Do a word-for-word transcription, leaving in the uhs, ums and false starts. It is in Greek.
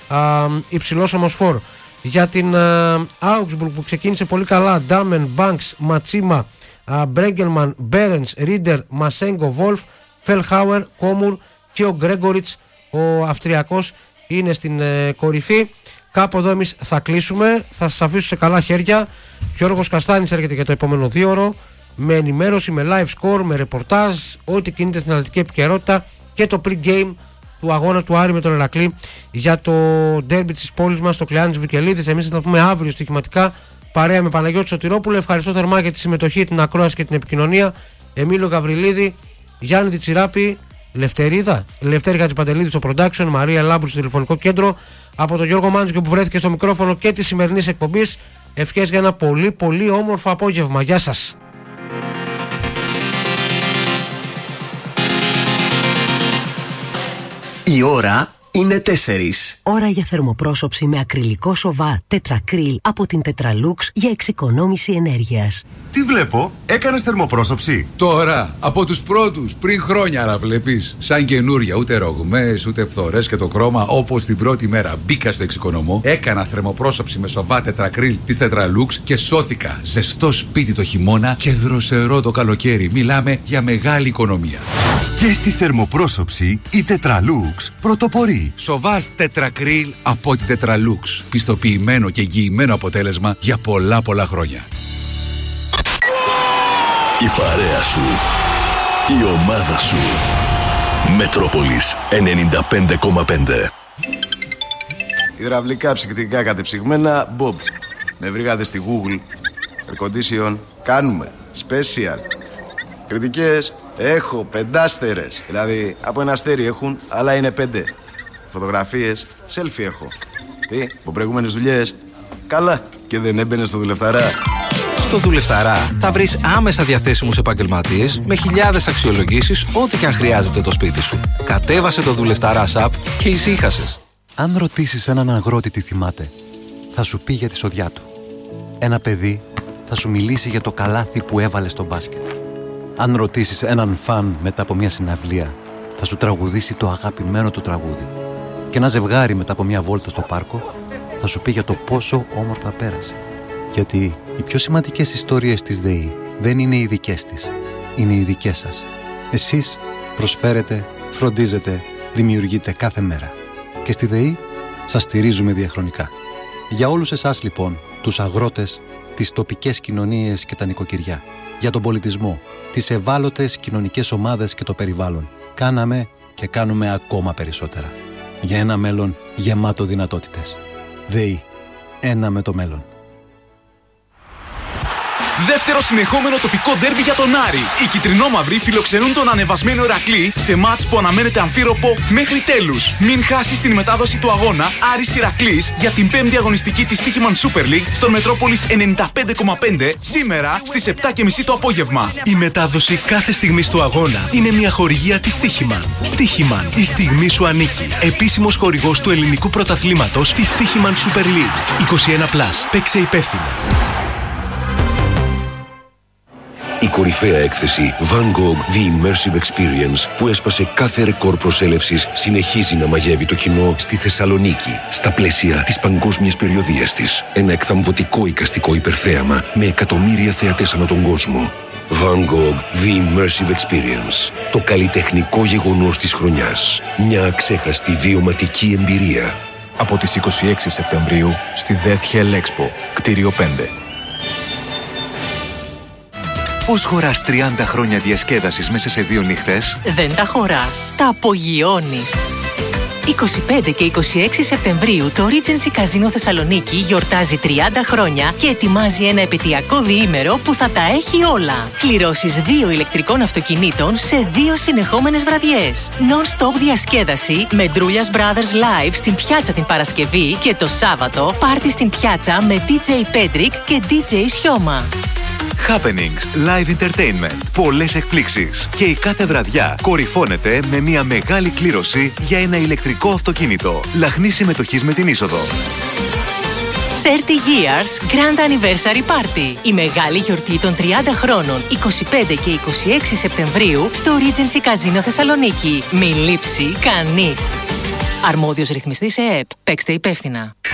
α, υψηλός ομοσφόρ. Για την uh, Augsburg που ξεκίνησε πολύ καλά, Ντάμεν, Μπάνξ, Ματσίμα, Μπρέγκελμαν, Μπέρενς, Ρίντερ, Μασέγκο, Βόλφ, Φελχάουερ, Κόμουρ και ο Γκρέγκοριτς, ο Αυστριακός, είναι στην uh, κορυφή. Κάπου εδώ εμείς θα κλείσουμε, θα σας αφήσω σε καλά χέρια. Γιώργος Καστάνης έρχεται για το επόμενο δύο ώρο με ενημέρωση, με live score, με ρεπορτάζ, ό,τι κινείται στην αναλυτική επικαιρότητα και το pre-game του αγώνα του Άρη με τον Ηρακλή για το ντέρμπι της πόλης μας, το Κλεάνης Βικελίδης. Εμείς θα τα πούμε αύριο στοιχηματικά παρέα με Παναγιώτη Σωτηρόπουλο. Ευχαριστώ θερμά για τη συμμετοχή, την ακρόαση και την επικοινωνία. Εμίλιο Γαβριλίδη, Γιάννη Διτσιράπη, Λευτερίδα, Λευτέρη Χατζηπαντελίδη στο production, Μαρία Λάμπρου στο τηλεφωνικό κέντρο. Από τον Γιώργο Μάντζικο που βρέθηκε στο μικρόφωνο και τη σημερινή εκπομπή, ευχές για ένα πολύ πολύ όμορφο απόγευμα. Γεια σας. Η ώρα είναι τέσσερις. Ώρα για θερμοπρόσωψη με ακριλικό σοβά τετρακρίλ από την Tetralux για εξοικονόμηση ενέργειας. Τι βλέπω, έκανες θερμοπρόσωψη? Τώρα, από τους πρώτους, πριν χρόνια, αλλά βλέπεις. Σαν καινούρια, ούτε ρογμές, ούτε φθορές και το χρώμα, όπως την πρώτη μέρα μπήκα στο εξοικονομώ, έκανα θερμοπρόσωψη με σοβά τετρακρίλ της Tetralux και σώθηκα. Ζεστό σπίτι το χειμώνα και δροσερό το καλοκαίρι. Μιλάμε για μεγάλη οικονομία. Και στη θερμοπρόσωψη η Tetralux πρωτοπορεί. Σοβάς τετρακρίλ από την Tetralux. Πιστοποιημένο και εγγυημένο αποτέλεσμα για πολλά πολλά χρόνια. Η παρέα σου, η ομάδα σου. Μετρόπολης ενενήντα πέντε κόμμα πέντε. Υδραυλικά ψυκτικά κατεψυγμένα Bob. Με βρήκατε στη Google. Air condition κάνουμε. Special. Κριτικές έχω πεντάστερες. Δηλαδή από ένα αστέρι έχουν, αλλά είναι πέντε. Φωτογραφίες, selfie έχω. Τι, από προηγούμενες δουλειές? Καλά, και δεν έμπαινε στο Δουλευταρά. Στο Δουλευταρά θα βρεις άμεσα διαθέσιμους επαγγελματίες με χιλιάδες αξιολογήσεις, ό,τι και αν χρειάζεται το σπίτι σου. Κατέβασε το Δουλευταρά app και ησύχασες. Αν ρωτήσεις έναν αγρότη τι θυμάται, θα σου πει για τη σοδιά του. Ένα παιδί θα σου μιλήσει για το καλάθι που έβαλε στο μπάσκετ. Αν ρωτήσεις έναν φαν μετά από μια συναυλία, θα σου τραγουδήσει το αγαπημένο του τραγούδι. Και ένα ζευγάρι μετά από μια βόλτα στο πάρκο θα σου πει για το πόσο όμορφα πέρασε. Γιατί οι πιο σημαντικές ιστορίες της ΔΕΗ δεν είναι οι δικές της, είναι οι δικές σας. Εσείς προσφέρετε, φροντίζετε, δημιουργείτε κάθε μέρα. Και στη ΔΕΗ σας στηρίζουμε διαχρονικά. Για όλους εσάς λοιπόν, τους αγρότες, τις τοπικές κοινωνίες και τα νοικοκυριά, για τον πολιτισμό, τις ευάλωτες κοινωνικές ομάδες και το περιβάλλον, κάναμε και κάνουμε ακόμα περισσότερα. Για ένα μέλλον γεμάτο δυνατότητες. ΔΕΗ. Ένα με το μέλλον. Δεύτερο συνεχόμενο τοπικό ντέρμπι για τον Άρη. Οι κυτρινόμαυροι φιλοξενούν τον ανεβασμένο Ηρακλή σε μάτς που αναμένεται αμφίροπο μέχρι τέλους. Μην χάσεις την μετάδοση του αγώνα Άρης Ηρακλής για την πέμπτη αγωνιστική της Στοίχημαν Super League στον Μετρόπολης ενενήντα πέντε κόμμα πέντε σήμερα στις επτά και μισή το απόγευμα. Η μετάδοση κάθε στιγμής του αγώνα είναι μια χορηγία της Στοίχημαν. Στοίχημαν, η στιγμή σου ανήκει. Επίσημος χορηγός του ελληνικού πρωταθλήματος της Στοίχημαν Super League. είκοσι ένα συν. Παίξε υπεύθυνα. Η κορυφαία έκθεση Van Gogh The Immersive Experience που έσπασε κάθε ρεκόρ προσέλευσης συνεχίζει να μαγεύει το κοινό στη Θεσσαλονίκη στα πλαίσια της παγκόσμιας περιοδίας της. Ένα εκθαμβωτικό εικαστικό υπερθέαμα με εκατομμύρια θεατές ανά τον κόσμο. Van Gogh The Immersive Experience. Το καλλιτεχνικό γεγονός της χρονιάς. Μια αξέχαστη βιωματική εμπειρία. Από τις είκοσι έξι Σεπτεμβρίου στη Death Hell Expo, κτίριο πέντε. Πώς χωράς τριάντα χρόνια διασκέδασης μέσα σε δύο νύχτες? Δεν τα χωράς, τα απογειώνεις. είκοσι πέντε και είκοσι έξι Σεπτεμβρίου το Regency Casino Θεσσαλονίκη γιορτάζει τριάντα χρόνια και ετοιμάζει ένα επαιτειακό διήμερο που θα τα έχει όλα. Κληρώσεις δύο ηλεκτρικών αυτοκινήτων σε δύο συνεχόμενες βραδιές. Non-stop διασκέδαση με Ντρούλιας Brothers Live στην Πιάτσα την Παρασκευή και το Σάββατο πάρτι στην Πιάτσα με ντι τζέι Pedrick και ντι τζέι Σιώμα. Happenings, live entertainment, πολλές εκπλήξεις και η κάθε βραδιά κορυφώνεται με μια μεγάλη κλήρωση για ένα ηλεκτρικό αυτοκίνητο. Λαχνή συμμετοχής με την είσοδο. τριάντα years Grand Anniversary Party. Η μεγάλη γιορτή των τριάντα χρόνων είκοσι πέντε και είκοσι έξι Σεπτεμβρίου στο Regency Casino Θεσσαλονίκη. Μην λείψει κανείς. Αρμόδιος ρυθμιστής ΕΕΠ. Παίξτε υπεύθυνα.